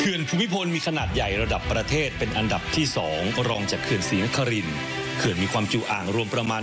ขื่อนภูมิพลมีขนาดใหญ่ระดับประเทศเป็นอันดับที่2รองจากเขื่อนศรีนครินทร์เขื่อนมีความจุอ่างรวมประมาณ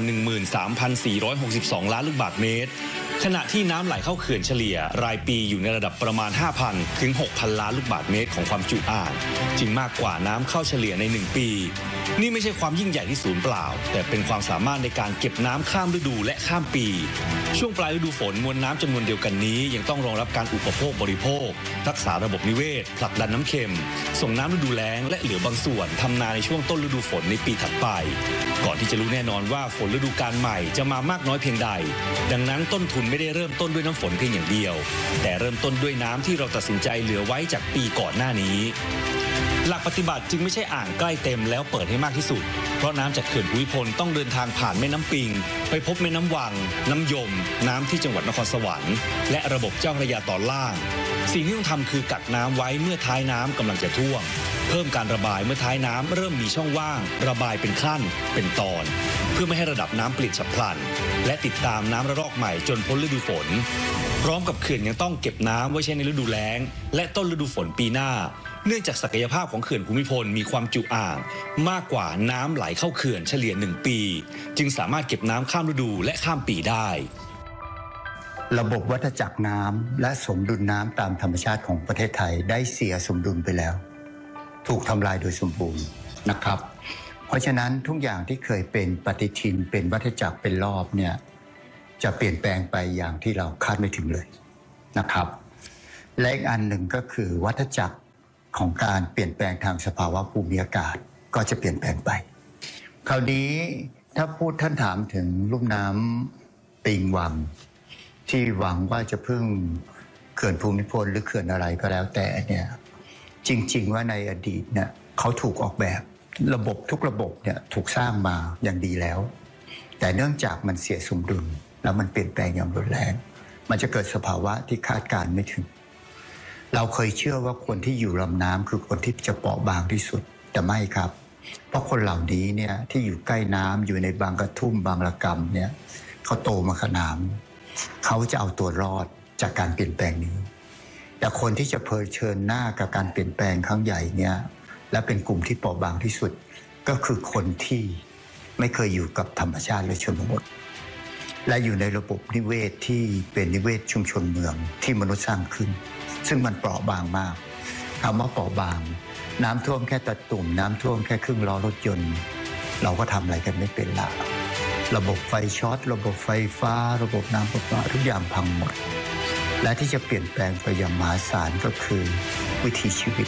13,462 ล้านลูกบาศก์เมตรขณะที่น้ำไหลเข้าเขื่อนเฉลี่ยรายปีอยู่ในระดับประมาณ 5,000 ถึง 6,000 ล้านลูกบาศก์เมตรของความจุอ่างจึงมากกว่าน้ำเข้าเฉลี่ยใน1ปีนี่ไม่ใช่ความยิ่งใหญ่ที่ศูนย์เปล่าแต่เป็นความสามารถในการเก็บน้ำข้ามฤดูและข้ามปีช่วงปลายฤดูฝนมวลน้ำจำนวนเดียวกันนี้ยังต้องรองรับการอุปโภคบริโภครักษาระบบนิเวศผลักดันน้ำเค็มส่งน้ำฤดูแล้งและเหลือบางส่วนทำนาในช่วงต้นฤดูฝนในปีถัดไปก่อนที่จะรู้แน่นอนว่าฝนฤดูกาลใหม่จะมามากน้อยเพียงใดดังนั้นต้นทุนไม่ได้เริ่มต้นด้วยน้ำฝนเพียงอย่างเดียวแต่เริ่มต้นด้วยน้ำที่เราตัดสินใจเหลือไว้จากปีก่อนหน้านี้หลักปฏิบัติจึงไม่ใช่อ่างใกล้เต็มแล้วเปิดให้มากที่สุดเพราะน้ำจากเขื่อนภูมิพลต้องเดินทางผ่านแม่น้ำปิงไปพบแม่น้ำวังน้ำยมน้ำที่จังหวัดนครสวรรค์และระบบเจ้าพระยาตอนล่างสิ่งที่ต้องทำคือกักน้ำไว้เมื่อท้ายน้ำกำลังจะท่วมเพิ่มการระบายเมื่อท้ายน้ำเริ่มมีช่องว่างระบายเป็นขั้นเป็นตอนเพื่อไม่ให้ระดับน้ำเปลี่ยนฉับพลันและติดตามน้ำระลอกใหม่จนพ้นฤดูฝนพร้อมกับเขื่อนยังต้องเก็บน้ำไว้ใช้ในฤดูแล้งและต้นฤดูฝนปีหน้าเนื่องจากศักยภาพของเขื่อนภูมิพลมีความจุอ่างมากกว่าน้ำไหลเข้าเขื่อนเฉลี่ย1ปีจึงสามารถเก็บน้ำข้ามฤดูและข้ามปีได้ระบบวัฏจักรน้ำและสมดุลน้ำตามธรรมชาติของประเทศไทยได้เสียสมดุลไปแล้วถูกทำลายโดยสมบูรณ์นะครับเพราะฉะนั้นทุกอย่างที่เคยเป็นปฏิทินเป็นวัฏจักรเป็นรอบเนี่ยจะเปลี่ยนแปลงไปอย่างที่เราคาดไม่ถึงเลยนะครับและอีกอันหนึ่งก็คือวัฏจักรของการเปลี่ยนแปลงทางสภาวะภูมิอากาศก็จะเปลี่ยนแปลงไปคราวนี้ถ้าท่านถามถึงลุ่มน้ำปิงวังที่หวังว่าจะพึ่งเขื่อนภูมิพลหรือเขื่อนอะไรก็แล้วแต่เนี่ยจริงๆว่าในอดีตเนี่ยเขาถูกออกแบบระบบทุกระบบเนี่ยถูกสร้างมาอย่างดีแล้วแต่เนื่องจากมันเสียสมดุลแล้วมันเปลี่ยนแปลงอย่างรุนแรงมันจะเกิดสภาวะที่คาดการณ์ไม่ถึงเราเคยเชื่อว่าคนที่อยู่ลำน้ำคือคนที่จะเปราะบางที่สุดแต่ไม่ครับเพราะคนเหล่านี้เนี่ยที่อยู่ใกล้น้ำอยู่ในบางกระทุ่มบางระกำเนี่ยเขาโตมาขนามเขาจะเอาตัวรอดจากการเปลี่ยนแปลงนี้แต่คนที่จะเผชิญหน้ากับการเปลี่ยนแปลงครั้งใหญ่เนี่ยและเป็นกลุ่มที่เปราะบางที่สุดก็คือคนที่ไม่เคยอยู่กับธรรมชาติและชนบทและอยู่ในระบบนิเวศที่เป็นนิเวศชุมชนเมืองที่มนุษย์สร้างขึ้นซึ่งมันเปราะบางมากคำว่าเปราะบางน้ำท่วมแค่ตะตุ่มน้ำท่วมแค่ครึ่งล้อรถยนต์เราก็ทำอะไรกันไม่เป็นละระบบไฟช็อตระบบไฟฟ้าระบบน้ำประปาทุกอย่างพังหมดและที่จะเปลี่ยนแปลงไปอย่างมหาศาลก็คือวิถีชีวิต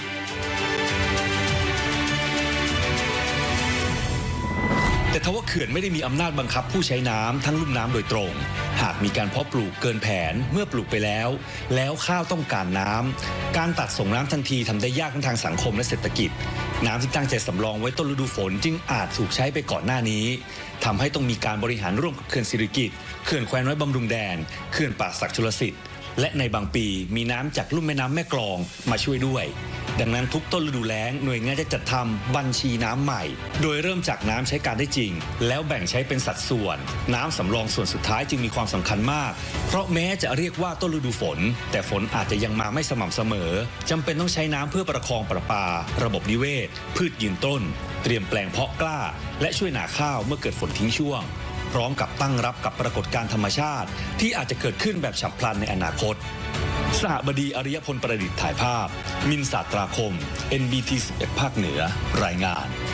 แต่ทว่าเขื่อนไม่ได้มีอำนาจบังคับผู้ใช้น้ำทั้งลุ่มน้ำโดยตรงหากมีการเพาะปลูกเกินแผนเมื่อปลูกไปแล้วข้าวต้องการน้ำการตัดส่งน้ำทันทีทำได้ยากทั้งทางสังคมและเศรษฐกิจน้ำที่ตั้งใจสำรองไว้ต้นฤดูฝนจึงอาจถูกใช้ไปก่อนหน้านี้ทำให้ต้องมีการบริหารร่วมกับเขื่อนสิริกิติ์เขื่อนแควน้อยบำรุงแดนเขื่อนป่าสักชลสิทธิ์และในบางปีมีน้ำจากลุ่มแม่น้ำแม่กลองมาช่วยด้วยดังนั้นทุกต้นฤดูแล้งหน่วยงานจะจัดทำบัญชีน้ำใหม่โดยเริ่มจากน้ำใช้การได้จริงแล้วแบ่งใช้เป็นสัดส่วนน้ำสำรองส่วนสุดท้ายจึงมีความสำคัญมากเพราะแม้จะเรียกว่าต้นฤดูฝนแต่ฝนอาจจะยังมาไม่สม่ำเสมอจำเป็นต้องใช้น้ำเพื่อประคองประปาระบบนิเวศพืชยืนต้นเตรียมแปลงเพาะกล้าและช่วยหนาข้าวเมื่อเกิดฝนทิ้งช่วงพร้อมกับตั้งรับกับปรากฏการณ์ธรรมชาติที่อาจจะเกิดขึ้นแบบฉับพลันในอนาคตสหบดีอริยพลประดิษฐ์ถ่ายภาพมินศาสตราคม NBT 11 ภาคเหนือรายงาน